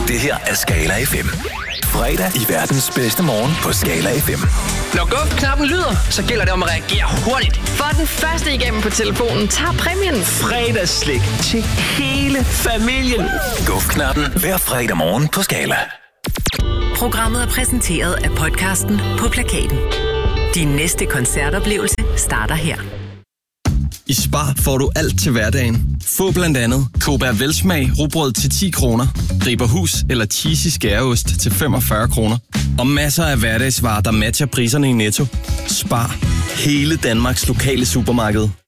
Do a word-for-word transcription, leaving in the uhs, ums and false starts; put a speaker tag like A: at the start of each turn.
A: Det her er Skala F M. Fredag i verdens bedste morgen på Skala F M.
B: Når Guf-knappen lyder, så gælder det om at reagere hurtigt.
C: For den første igennem på telefonen tager præmien.
D: Fredagsslik til hele familien.
A: Guf-knappen hver fredag morgen på Skala.
E: Programmet er præsenteret af podcasten På Plakaten. Din næste koncertoplevelse starter her.
F: I Spar får du alt til hverdagen. Få blandt andet Cobra Velsmag rugbrød til ti kroner, Riberhus eller cheesy skæreost til femogfyrre kroner. Og masser af hverdagsvarer, der matcher priserne i Netto. Spar. Hele Danmarks lokale supermarked.